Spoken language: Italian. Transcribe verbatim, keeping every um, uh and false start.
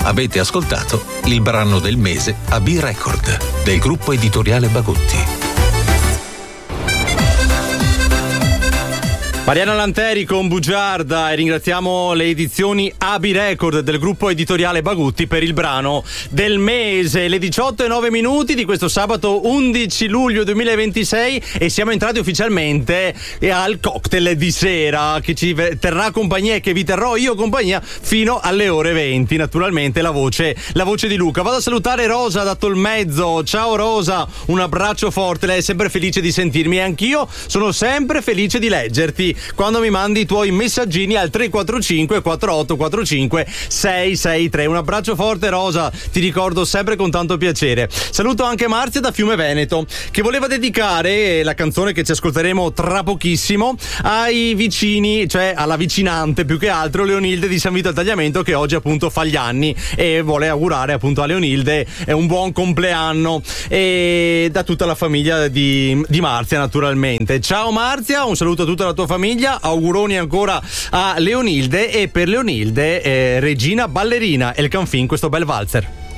Avete ascoltato il brano del mese A B Record del gruppo editoriale Bagutti. Mariana Lanteri con Bugiarda, e ringraziamo le edizioni A B Record del gruppo editoriale Bagutti per il brano del mese. Le diciotto e nove minuti di questo sabato undici luglio duemilaventisei, e siamo entrati ufficialmente al cocktail di sera che ci terrà compagnia e che vi terrò io compagnia fino alle ore venti. Naturalmente la voce, la voce di Luca. Vado a salutare Rosa da Tolmezzo. Ciao Rosa, un abbraccio forte, lei è sempre felice di sentirmi e anch'io sono sempre felice di leggerti quando mi mandi i tuoi messaggini al tre quattro cinque quattro otto quattro cinque sei sei tre. Un abbraccio forte Rosa, ti ricordo sempre con tanto piacere. Saluto anche Marzia da Fiume Veneto, che voleva dedicare la canzone che ci ascolteremo tra pochissimo ai vicini, cioè alla vicinante più che altro, Leonilde di San Vito al Tagliamento, che oggi appunto fa gli anni, e vuole augurare appunto a Leonilde un buon compleanno, e da tutta la famiglia di, di Marzia naturalmente. Ciao Marzia, un saluto a tutta la tua famiglia, auguroni ancora a Leonilde, e per Leonilde eh, Regina Ballerina e il Canfin, questo bel valzer.